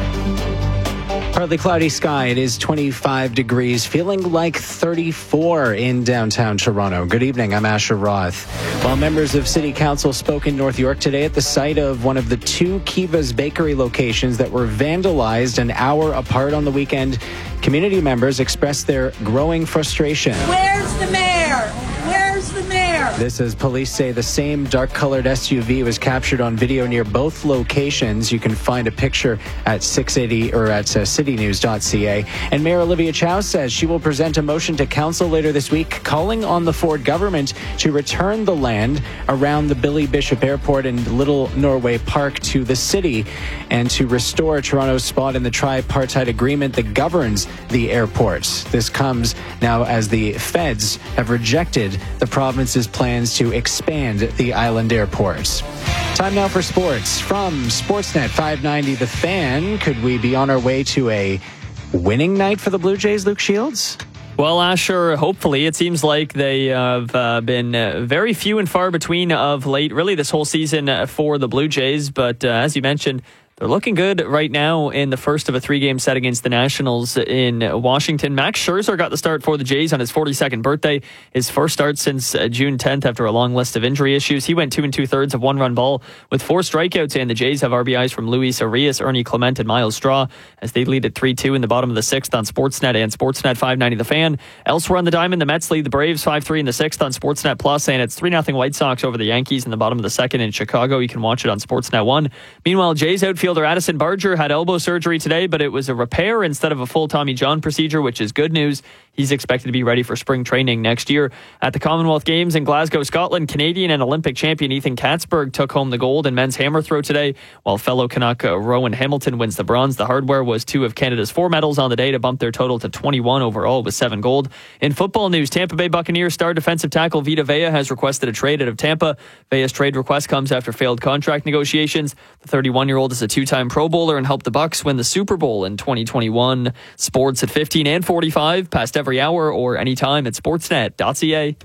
Partly cloudy sky. It is twenty-five degrees, feeling like thirty-four in downtown Toronto. Good evening. I'm Asher Roth. While members of City Council spoke in North York today at the site of one of the two Kiva's bakery locations that were vandalized an hour apart on the weekend, community members expressed their growing frustration. Where's the mayor? Where's the mayor? This as police say the same dark-colored S U V was captured on video near both locations. You can find a picture at six eighty or at uh, city news dot c a. And Mayor Olivia Chow says she will present a motion to council later this week calling on the Ford government to return the land around the Billy Bishop Airport and Little Norway Park to the city and to restore Toronto's spot in the tripartite agreement that governs the airport. This comes now as the feds have rejected the province's plans to expand the island airports. Time now for sports. From Sportsnet five ninety The Fan, could we be on our way to a winning night for the Blue Jays, Luke Shields? Well, Asher, hopefully. It seems like they have uh, been uh, very few and far between of late, really this whole season uh, for the Blue Jays. But uh, as you mentioned, they're looking good right now in the first of a three-game set against the Nationals in Washington. Max Scherzer got the start for the Jays on his forty-second birthday, his first start since uh, June tenth after a long list of injury issues. He went two and two-thirds of one-run ball with four strikeouts, and the Jays have R B Is from Luis Arias, Ernie Clement, and Miles Straw as they lead at three two in the bottom of the sixth on Sportsnet and Sportsnet five ninety The Fan. Elsewhere on the diamond, the Mets lead the Braves five three in the sixth on Sportsnet Plus, and it's three nothing White Sox over the Yankees in the bottom of the second in Chicago. You can watch it on Sportsnet one. Meanwhile, Jays outfielder Addison Barger had elbow surgery today, but it was a repair instead of a full Tommy John procedure, which is good news. He's expected to be ready for spring training next year. At the Commonwealth Games in Glasgow, Scotland, Canadian and Olympic champion Ethan Katzberg took home the gold in men's hammer throw today, while fellow Canuck uh, Rowan Hamilton wins the bronze. The hardware was two of Canada's four medals on the day to bump their total to twenty-one overall with seven gold. In football news, Tampa Bay Buccaneers star defensive tackle Vita Vea has requested a trade out of Tampa. Vea's trade request comes after failed contract negotiations. The thirty-one-year-old is a two-time Pro Bowler and helped the Bucs win the Super Bowl in twenty twenty-one. Sports at fifteen and forty-five, past every hour or anytime at sportsnet dot c a.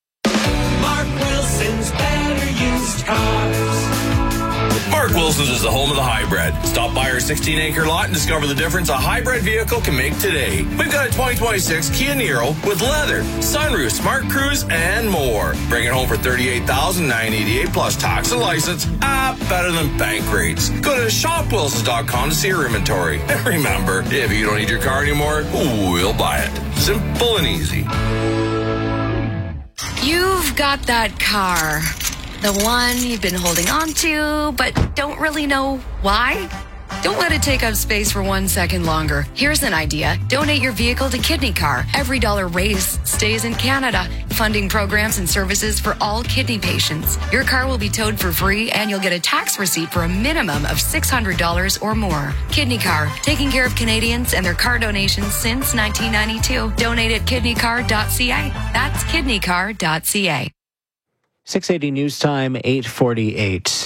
Mark Wilson's Better Used Cars. Mark Wilson's is the home of the hybrid. Stop by our sixteen acre lot and discover the difference a hybrid vehicle can make today. We've got a twenty twenty-six Kia Niro with leather, sunroof, smart cruise, and more. Bring it home for thirty-eight thousand nine hundred eighty-eight dollars plus tax and license. Ah, better than bank rates. Go to shop wilsons dot com to see our inventory. And remember, if you don't need your car anymore, we'll buy it. Simple and easy. You've got that car. The one you've been holding on to, but don't really know why? Don't let it take up space for one second longer. Here's an idea. Donate your vehicle to Kidney Car. Every dollar raised stays in Canada, funding programs and services for all kidney patients. Your car will be towed for free, and you'll get a tax receipt for a minimum of six hundred dollars or more. Kidney Car, taking care of Canadians and their car donations since nineteen ninety-two. Donate at kidney car dot c a. That's kidney car dot c a. six eighty News Time, eight forty-eight.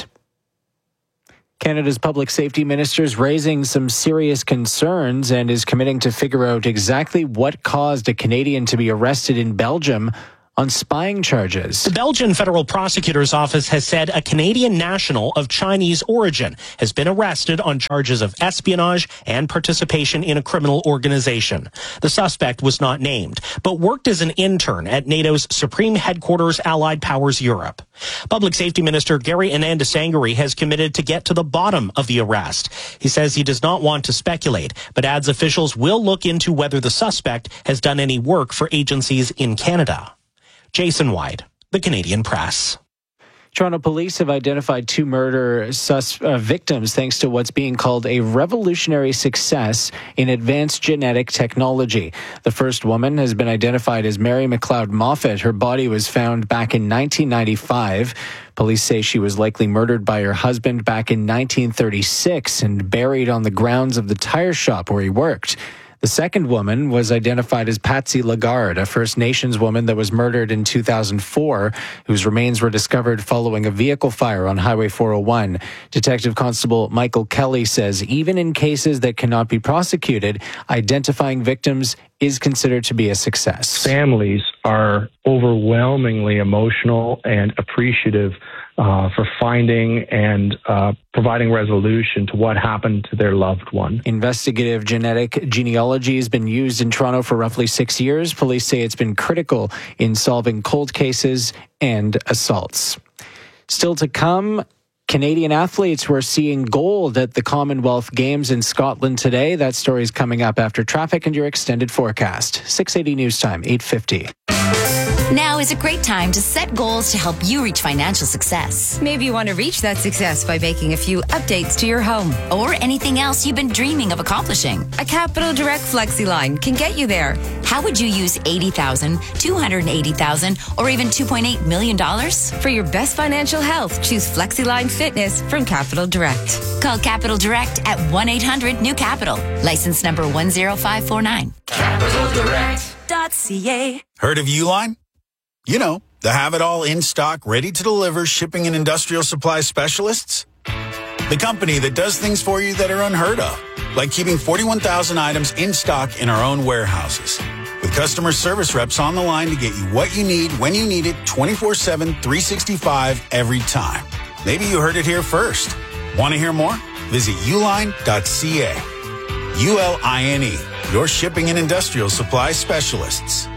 Canada's public safety minister is raising some serious concerns and is committing to figure out exactly what caused a Canadian to be arrested in Belgium on spying charges. The Belgian Federal Prosecutor's Office has said a Canadian national of Chinese origin has been arrested on charges of espionage and participation in a criminal organization. The suspect was not named, but worked as an intern at NATO's Supreme Headquarters Allied Powers Europe. Public Safety Minister Gary Anandasangari has committed to get to the bottom of the arrest. He says he does not want to speculate, but adds officials will look into whether the suspect has done any work for agencies in Canada. Jason White, The Canadian Press. Toronto police have identified two murder sus- uh, victims thanks to what's being called a revolutionary success in advanced genetic technology. The first woman has been identified as Mary McLeod Moffat. Her body was found back in nineteen ninety-five. Police say she was likely murdered by her husband back in nineteen thirty-six and buried on the grounds of the tire shop where he worked. The second woman was identified as Patsy Lagarde, a First Nations woman that was murdered in two thousand four, whose remains were discovered following a vehicle fire on Highway four oh one. Detective Constable Michael Kelly says even in cases that cannot be prosecuted, identifying victims is considered to be a success. Families are overwhelmingly emotional and appreciative Uh, for finding and uh, providing resolution to what happened to their loved one. Investigative genetic genealogy has been used in Toronto for roughly six years. Police say it's been critical in solving cold cases and assaults. Still to come, Canadian athletes were seeing gold at the Commonwealth Games in Scotland today. That story is coming up after traffic and your extended forecast. six eighty News Time, eight fifty. Now is a great time to set goals to help you reach financial success. Maybe you want to reach that success by making a few updates to your home. Or anything else you've been dreaming of accomplishing. A Capital Direct Flexi line can get you there. How would you use eighty thousand dollars, two hundred eighty thousand dollars, or even two point eight million dollars? For your best financial health, choose FlexiLine Fitness from Capital Direct. Call Capital Direct at one eight hundred new capital. License number one zero five four nine. Capital Direct dot c a. Heard of Uline? You know, the have-it-all in-stock, ready-to-deliver shipping and industrial supply specialists. The company that does things for you that are unheard of, like keeping forty-one thousand items in stock in our own warehouses. With customer service reps on the line to get you what you need, when you need it, twenty-four seven, three sixty-five, every time. Maybe you heard it here first. Want to hear more? Visit uline dot c a. U L I N E, your shipping and industrial supply specialists.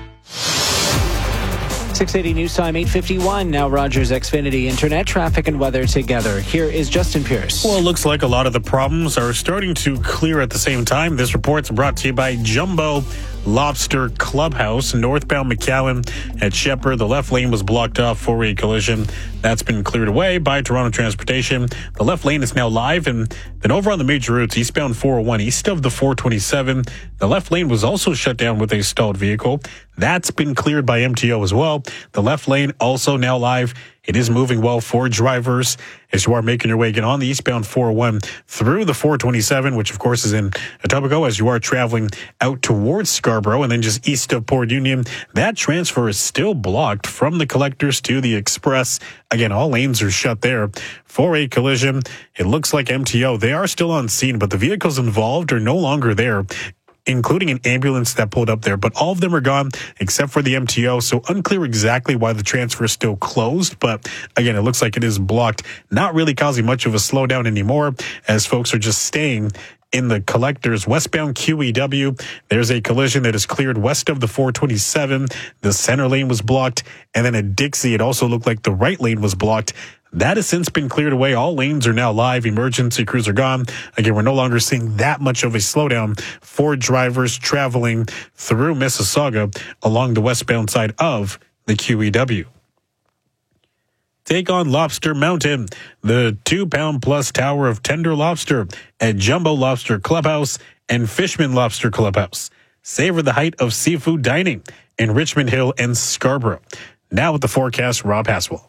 six eighty News Time, eight fifty-one. Now Rogers Xfinity Internet, traffic and weather together. Here is Justin Pierce. Well, it looks like a lot of the problems are starting to clear at the same time. This report's brought to you by Jumbo Lobster Clubhouse, northbound McAllen at Shepherd. The left lane was blocked off for a collision. That's been cleared away by Toronto Transportation. The left lane is now live, and then over on the major routes, eastbound four oh one, east of the four twenty-seven, the left lane was also shut down with a stalled vehicle. That's been cleared by M T O as well. The left lane also now live. It is moving well for drivers as you are making your way again on the eastbound four oh one through the four twenty-seven, which of course is in Etobicoke, as you are traveling out towards Scarborough and then just east of Port Union. That transfer is still blocked from the collectors to the express. Again, all lanes are shut there for a collision. It looks like M T O, they are still on scene, but the vehicles involved are no longer there, including an ambulance that pulled up there. But all of them are gone except for the M T O. So unclear exactly why the transfer is still closed. But again, it looks like it is blocked, not really causing much of a slowdown anymore as folks are just staying in the collectors. Westbound Q E W, there's a collision that is cleared west of the four twenty-seven. The center lane was blocked. And then at Dixie, it also looked like the right lane was blocked. That has since been cleared away. All lanes are now live. Emergency crews are gone. Again, we're no longer seeing that much of a slowdown for drivers traveling through Mississauga along the westbound side of the Q E W. take on Lobster Mountain, the two-pound plus tower of tender lobster at Jumbo Lobster Clubhouse and Fishman Lobster Clubhouse. Savor the height of seafood dining in Richmond Hill and Scarborough. Now with the forecast, Rob Haswell.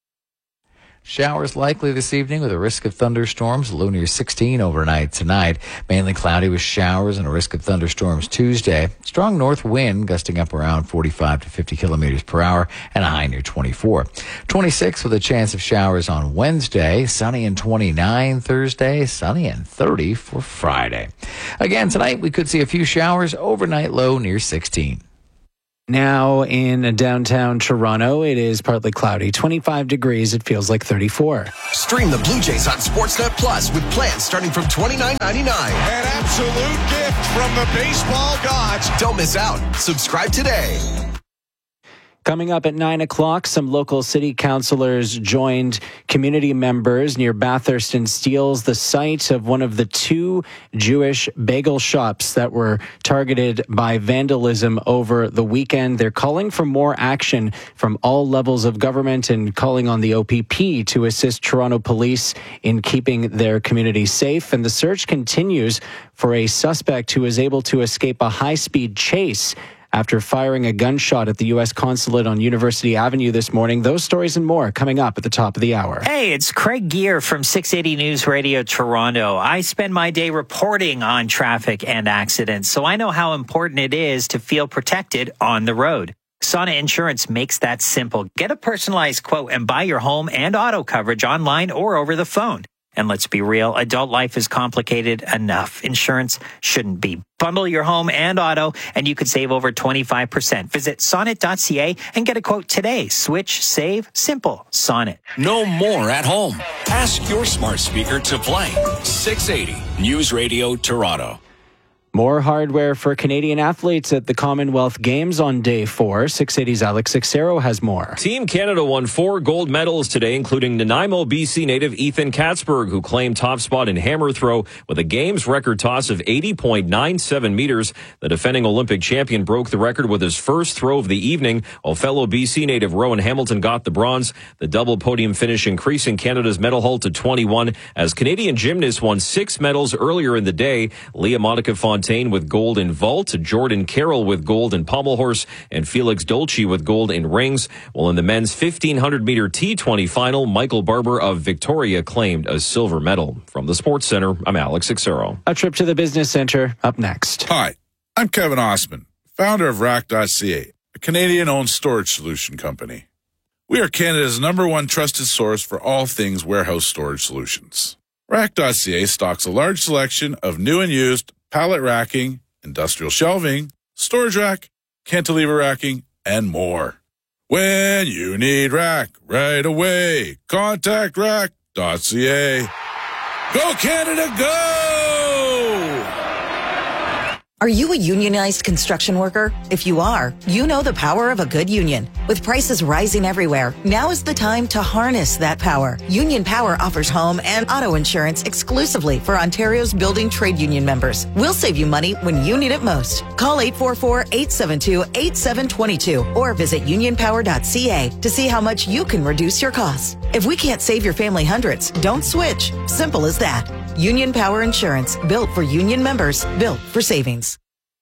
Showers likely this evening with a risk of thunderstorms, low near sixteen overnight tonight. Mainly cloudy with showers and a risk of thunderstorms Tuesday. Strong north wind gusting up around forty-five to fifty kilometers per hour and a high near twenty-four. twenty-six with a chance of showers on Wednesday. Sunny and twenty-nine Thursday. Sunny and thirty for Friday. Again, tonight we could see a few showers. Overnight low near sixteen. Now in downtown Toronto, it is partly cloudy, twenty-five degrees. It feels like thirty-four. Stream the Blue Jays on Sportsnet Plus with plans starting from twenty-nine ninety-nine. An absolute gift from the baseball gods. Don't miss out. Subscribe today. Coming up at nine o'clock, some local city councilors joined community members near Bathurst and Steeles, the site of one of the two Jewish bagel shops that were targeted by vandalism over the weekend. They're calling for more action from all levels of government and calling on the O P P to assist Toronto police in keeping their community safe. And the search continues for a suspect who was able to escape a high-speed chase after firing a gunshot at the U S consulate on University Avenue this morning. Those stories and more coming up at the top of the hour. Hey, it's Craig Gear from six eighty News Radio Toronto. I spend my day reporting on traffic and accidents, so I know how important it is to feel protected on the road. Sonnet Insurance makes that simple. Get a personalized quote and buy your home and auto coverage online or over the phone. And let's be real, adult life is complicated enough. Insurance shouldn't be. Bundle your home and auto, and you could save over twenty-five percent. Visit sonnet dot c a and get a quote today. Switch, save, simple. Sonnet. No more at home. Ask your smart speaker to play. six eighty News Radio Toronto. More hardware for Canadian athletes at the Commonwealth Games on day four. six eighty's Alex Sixero has more. Team Canada won four gold medals today, including Nanaimo, B C native Ethan Katzberg, who claimed top spot in hammer throw with a Games record toss of eighty point nine seven meters. The defending Olympic champion broke the record with his first throw of the evening, while fellow B C native Rowan Hamilton got the bronze. The double podium finish increasing Canada's medal haul to twenty-one, as Canadian gymnasts won six medals earlier in the day. Leah Monica Fontaine with gold in vault, Jordan Carroll with gold in pommel horse, and Felix Dolce with gold in rings. While in the men's fifteen hundred meter T twenty final, Michael Barber of Victoria claimed a silver medal. From the Sports Center, I'm Alex Sixero. A trip to the Business Center up next. Hi, I'm Kevin Osman, founder of rack dot c a, a Canadian-owned storage solution company. We are Canada's number one trusted source for all things warehouse storage solutions. rack dot c a stocks a large selection of new and used pallet racking, industrial shelving, storage rack, cantilever racking, and more. When you need rack right away, contact rack dot c a. Go Canada, go! Are you a unionized construction worker? If you are, you know the power of a good union. With prices rising everywhere, now is the time to harness that power. Union Power offers home and auto insurance exclusively for Ontario's building trade union members. We'll save you money when you need it most. Call eight four four, eight seven two, eight seven two two or visit union power dot c a to see how much you can reduce your costs. If we can't save your family hundreds, don't switch. Simple as that. Union Power Insurance, built for union members, built for savings.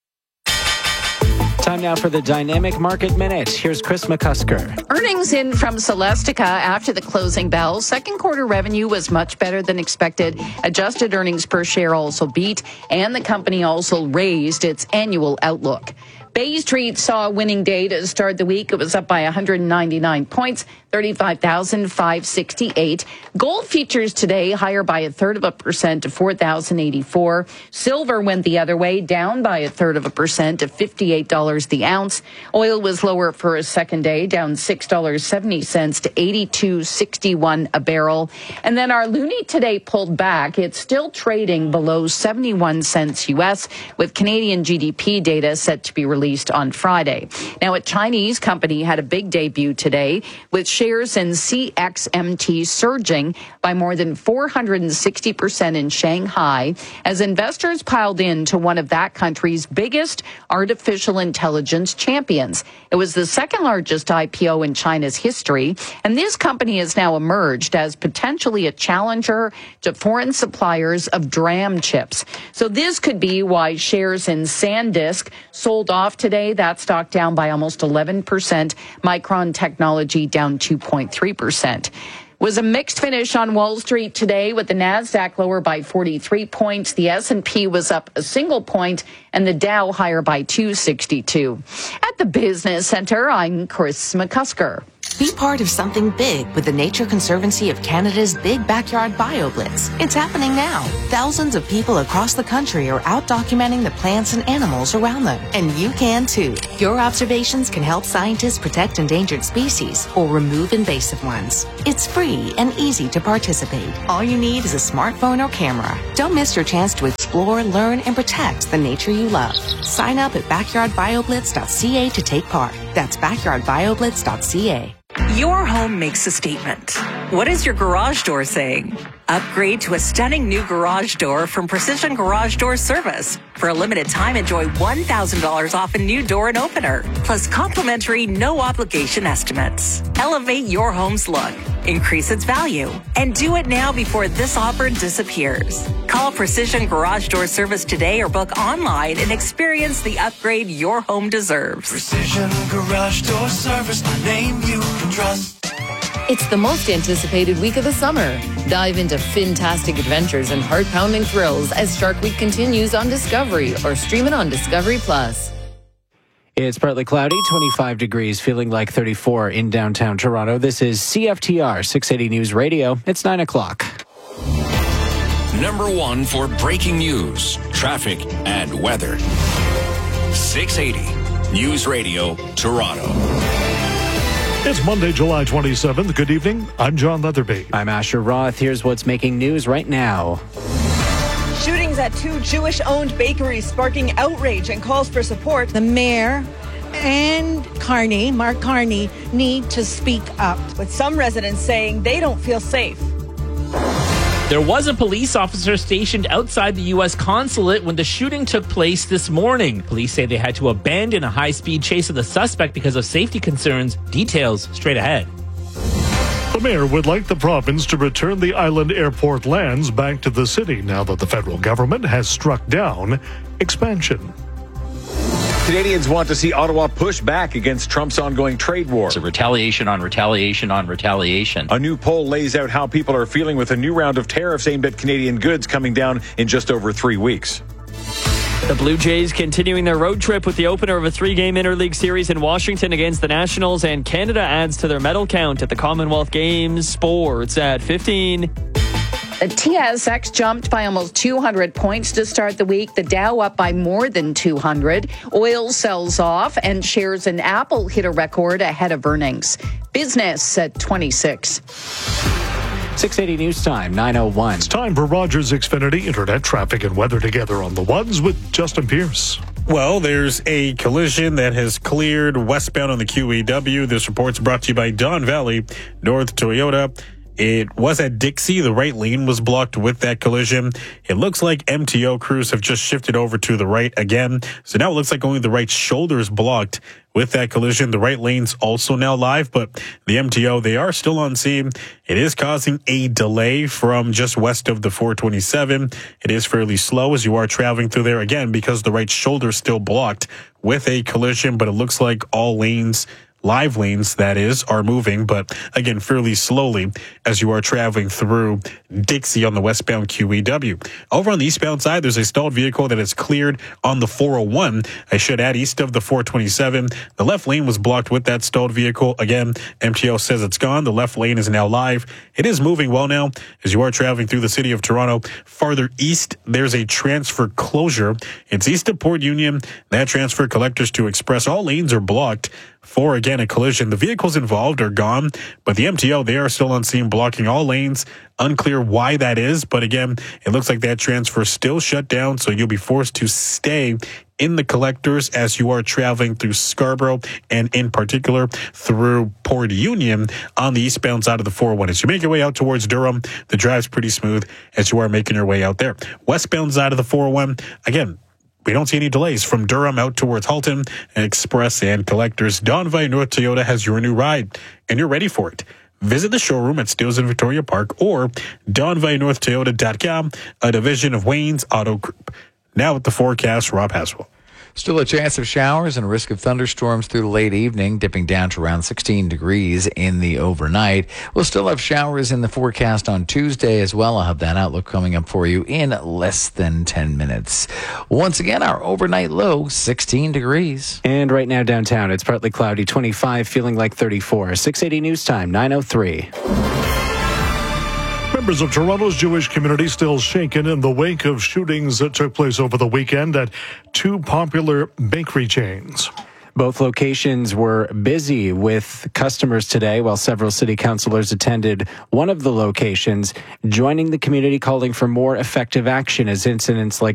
Time now for the Dynamic Market Minute. Here's Chris McCusker. Earnings in from Celestica after the closing bell. Second quarter revenue was much better than expected. Adjusted earnings per share also beat, and the company also raised its annual outlook. Bay Street saw a winning day to start the week. It was up by one hundred ninety-nine points, thirty-five thousand five hundred sixty-eight. Gold features today higher by a third of a percent to four thousand eighty-four. Silver went the other way, down by a third of a percent to fifty-eight dollars the ounce. Oil was lower for a second day, down six dollars and seventy cents to eighty-two sixty-one a barrel. And then our loonie today pulled back. It's still trading below seventy-one cents U S, with Canadian G D P data set to be released released on Friday. Now, a Chinese company had a big debut today with shares in C X M T surging by more than four hundred sixty percent in Shanghai as investors piled into one of that country's biggest artificial intelligence champions. It was the second largest I P O in China's history, and this company has now emerged as potentially a challenger to foreign suppliers of DRAM chips. So this could be why shares in SanDisk sold off today. That stock down by almost eleven percent. Micron Technology down two point three percent. Was a mixed finish on Wall Street today with the Nasdaq lower by forty-three points. The S and P was up a single point and the Dow higher by two sixty-two. At the Business Center, I'm Chris McCusker. Be part of something big with the Nature Conservancy of Canada's Big Backyard BioBlitz. It's happening now. Thousands of people across the country are out documenting the plants and animals around them. And you can too. Your observations can help scientists protect endangered species or remove invasive ones. It's free and easy to participate. All you need is a smartphone or camera. Don't miss your chance to explore, learn, and protect the nature you love. Sign up at backyard bio blitz dot c a to take part. That's backyard bio blitz dot c a. Your home makes a statement. What is your garage door saying? Upgrade to a stunning new garage door from Precision Garage Door Service. For a limited time, enjoy one thousand dollars off a new door and opener, plus complimentary no-obligation estimates. Elevate your home's look, increase its value, and do it now before this offer disappears. Call Precision Garage Door Service today or book online and experience the upgrade your home deserves. Precision Garage Door Service, the name you can trust. It's the most anticipated week of the summer. Dive into fantastic adventures and heart-pounding thrills as Shark Week continues on Discovery or stream it on Discovery Plus. It's partly cloudy, twenty-five degrees, feeling like thirty-four in downtown Toronto. This is C F T R six eighty News Radio. It's nine o'clock. Number one for breaking news, traffic, and weather. six eighty News Radio, Toronto. It's Monday, July twenty-seventh. Good evening. I'm John Leatherby. I'm Asher Roth. Here's what's making news right now. Shootings at two Jewish-owned bakeries sparking outrage and calls for support. The mayor and Carney, Mark Carney, need to speak up. With some residents saying they don't feel safe. There was a police officer stationed outside the U S consulate when the shooting took place this morning. Police say they had to abandon a high-speed chase of the suspect because of safety concerns. Details straight ahead. The mayor would like the province to return the island airport lands back to the city now that the federal government has struck down expansion. Canadians want to see Ottawa push back against Trump's ongoing trade war. It's a retaliation on retaliation on retaliation. A new poll lays out how people are feeling with a new round of tariffs aimed at Canadian goods coming down in just over three weeks. The Blue Jays continuing their road trip with the opener of a three-game interleague series in Washington against the Nationals, and Canada adds to their medal count at the Commonwealth Games. Sports at fifteen. The T S X jumped by almost two hundred points to start the week. The Dow up by more than two hundred. Oil sells off and shares in Apple hit a record ahead of earnings. Business at twenty-six. six eighty News Time, nine oh one. It's time for Rogers Xfinity Internet traffic and weather together on the ones with Justin Pierce. Well, there's a collision that has cleared westbound on the Q E W. This report's brought to you by Don Valley North Toyota. It was at Dixie. The right lane was blocked with that collision. It looks like M T O crews have just shifted over to the right again. So now it looks like only the right shoulder is blocked with that collision. The right lane's also now live, but the M T O, they are still on scene. It is causing a delay from just west of the four twenty-seven. It is fairly slow as you are traveling through there again because the right shoulder is still blocked with a collision, but it looks like all lanes, live lanes, that is, are moving, but again, fairly slowly as you are traveling through Dixie on the westbound Q E W. Over on the eastbound side, there's a stalled vehicle that is cleared on the four oh one. I should add, east of the four twenty-seven. The left lane was blocked with that stalled vehicle. Again, M T O says it's gone. The left lane is now live. It is moving well now as you are traveling through the city of Toronto. Farther east, there's a transfer closure. It's east of Port Union. That transfer collectors to Express. All lanes are blocked for, again, a collision. The vehicles involved are gone, but the M T O, they are still on scene blocking all lanes. Unclear why that is, but again, it looks like that transfer is still shut down, so you'll be forced to stay in the collectors as you are traveling through Scarborough and in particular through Port Union on the eastbound side of the four oh one. As you make your way out towards Durham, the drive's pretty smooth as you are making your way out there. Westbound side of the four oh one, again, we don't see any delays from Durham out towards Halton, Express, and Collectors. Don Valley North Toyota has your new ride, and you're ready for it. Visit the showroom at Stills in Victoria Park or don valley north toyota dot com, a division of Wayne's Auto Group. Now with the forecast, Rob Haswell. Still a chance of showers and a risk of thunderstorms through the late evening, dipping down to around sixteen degrees in the overnight. We'll still have showers in the forecast on Tuesday as well. I'll have that outlook coming up for you in less than ten minutes. Once again, our overnight low, sixteen degrees. And right now downtown, it's partly cloudy, twenty-five, feeling like thirty-four. six eighty News Time, nine oh three. Members of Toronto's Jewish community still shaken in the wake of shootings that took place over the weekend at two popular bakery chains. Both locations were busy with customers today, while several city councilors attended one of the locations, joining the community calling for more effective action as incidents like